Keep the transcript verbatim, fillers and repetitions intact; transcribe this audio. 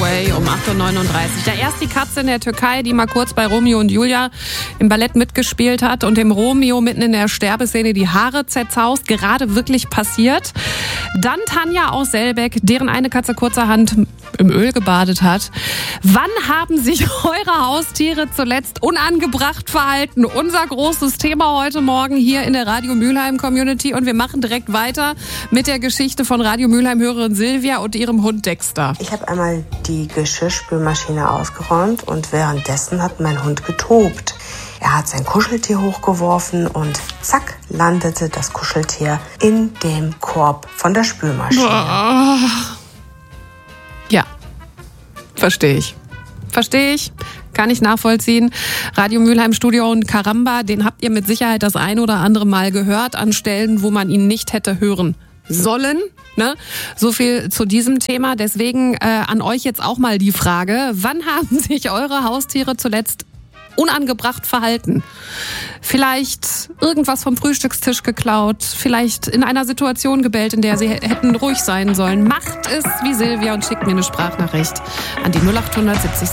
Away um acht Uhr neununddreißig. Ja, erst die Katze in der Türkei, die mal kurz bei Romeo und Julia im Ballett mitgespielt hat und dem Romeo mitten in der Sterbeszene die Haare zerzaust. Gerade wirklich passiert. Dann Tanja aus Selbeck, deren eine Katze kurzerhand im Öl gebadet hat. Wann haben sich eure Haustiere zuletzt unangebracht verhalten? Unser großes Thema heute Morgen hier in der Radio Mülheim Community. Und wir machen direkt weiter mit der Geschichte von Radio Mülheim-Hörerin Silvia und ihrem Hund Dexter. Ich habe einmal die Geschirrspülmaschine ausgeräumt und währenddessen hat mein Hund getobt. Er hat sein Kuscheltier hochgeworfen und zack, landete das Kuscheltier in dem Korb von der Spülmaschine. Boah. Ja, verstehe ich. Verstehe ich. Kann ich nachvollziehen. Radio Mülheim Studio und Karamba, den habt ihr mit Sicherheit das ein oder andere Mal gehört an Stellen, wo man ihn nicht hätte hören sollen. Ne? So viel zu diesem Thema. Deswegen äh, an euch jetzt auch mal die Frage, wann haben sich eure Haustiere zuletzt unangebracht verhalten? Vielleicht irgendwas vom Frühstückstisch geklaut, vielleicht in einer Situation gebellt, in der sie hätten ruhig sein sollen. Macht es wie Silvia und schickt mir eine Sprachnachricht an die null acht siebzig